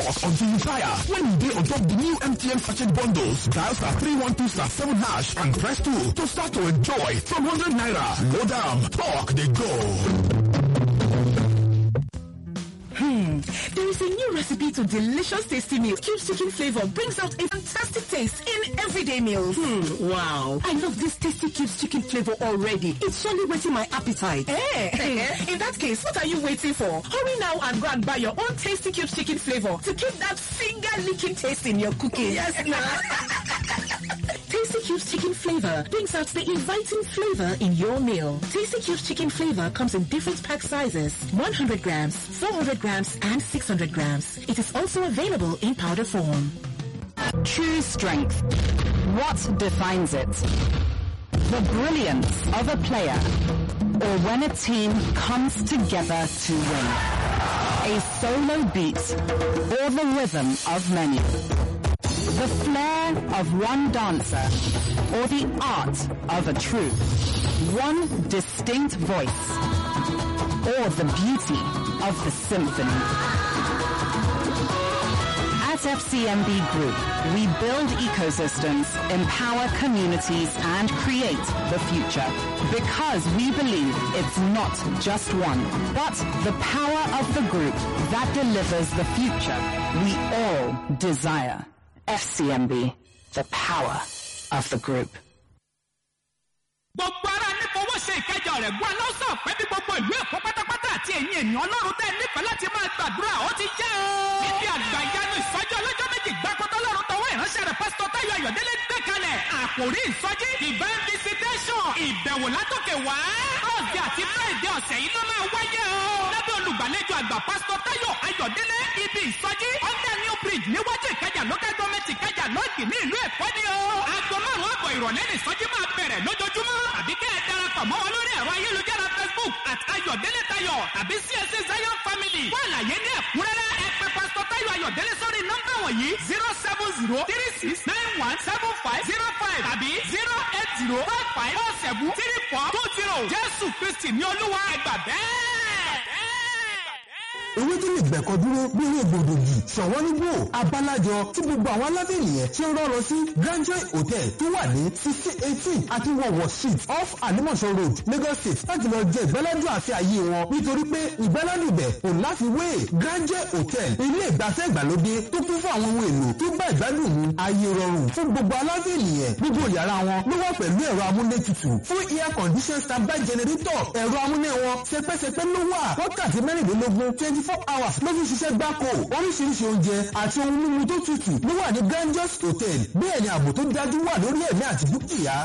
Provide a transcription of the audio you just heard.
force until you tire. When you dey on top the new MTN sachet bundles, dial *312*7# and press 2 to start to enjoy from 100 naira. Load am, talk dey go. There is a new recipe to delicious tasty meal. Cubes chicken flavor brings out a fantastic taste in everyday meals. Wow. I love this tasty Cubes chicken flavor already. It's surely whetting my appetite. In that case, what are you waiting for? Hurry now and go and buy your own tasty Cubes chicken flavor to keep that finger-licking taste in your cooking. Yes, Tasty Cubes chicken flavor brings out the inviting flavor in your meal. Tasty Cubes chicken flavor comes in different pack sizes: 100 grams, 400 grams, and 600 grams. It is also available in powder form. True strength. What defines it? The brilliance of a player, or when a team comes together to win. A solo beat, or the rhythm of many. The flair of one dancer, or the art of a troupe. One distinct voice, or the beauty of the symphony. At FCMB Group, we build ecosystems, empower communities, and create the future. Because we believe it's not just one, but the power of the group that delivers the future we all desire. FCMB, the power of the group. Gbogbo ara ní fowó ṣe ìkẹjọ rẹ̀ gbọ́ lọ́sọ̀ pé bí gbogbo ìlú Èkó pátápátá àti ẹ̀yin ènìyàn Ọlọ́run tẹ́ nífẹ̀ẹ́ láti máa gbàdúrà ó ti jẹ́ o. Níbi àgbàyanu ìsọjí ọlọ́jọ́ méjì gbàgbọ́dọ̀ Ọlọ́run tọwọ́ ìránṣẹ́ rẹ̀ Pásítọ̀ Táyọ̀ Ayọ̀délé gbé kalẹ̀. Àkòrí ìsọjí divine visitation ìbẹ̀wò látòkè wá. Thursday àti Friday ọ̀sẹ̀ yìí ló máa wáyé o. Lábẹ́ olùgbàlejò àgbà Pásítọ̀ Táyọ̀ Ayọ̀délé ibi ìsọjí under New Bridge níwájú Ìkẹjà local government Ìkẹjà lọ́ọ̀dì ní ìlú Èkó ni o. Aago 5:00 ìrọ̀lẹ́ ní ìsọjí máa bẹ̀rẹ̀ lójoojúmọ́. Àbí kẹ́ ẹ darapọ̀ mọ́ wa lórí ẹ̀rọ ayélujára Facebook @Ayọ̀délé Táyọ̀ tàbí CSC Zion Family. Fún àlàyé ní ẹ̀kúnrẹ́rẹ́ ẹ pè Pásítọ̀ Táyọ̀ Ayọ̀délé sórí nọ́mbà wọ̀nyí 07036917505 tàbí 08055473420. Jésù Kristi ní Olúwa ẹgbà bẹ́ẹ̀. Ewé tó lè gbẹ̀kọ́ dúró bí ewé gbòdògì ṣọ̀wọ́ nígbò abálájọ tí gbogbo àwọn alábẹ́ ènìyàn tí ń rọ́rọ́ sí Grand Joy Hotel tó wà ní 1618 àti wọ̀wọ̀ street off Alimọ̀ṣọ́ road Lagos State láti lọ jẹ ìgbáládùn àti ayé wọn nítorí pé ìgbáládùn ibẹ̀ kò láfiwé. Grand Joy Hotel ilé ìgbafẹ́ ìgbàlódé tó kún fún àwọn ohun èlò tó bá ìgbádùn mu ayé rọrùn fún gbogbo alábẹ́ ènìyàn. Gbogbo yàrá wọn ló wà pẹ̀lú ẹ̀rọ amúlétutù fún air condition standby generator. Ẹ̀rọ amúlé wọn sẹpẹ́sẹpẹ́ ló wà wákàtí 24 hours ló fi ṣiṣẹ́ gbáko. Oríṣiríṣi oúnjẹ àti ohun mímu tó tutù ló wà ní Grand Joy Hotel. Bẹ́ẹ̀ ni ààbò tó dájú wà lórí ẹ̀mí àti dúkìá.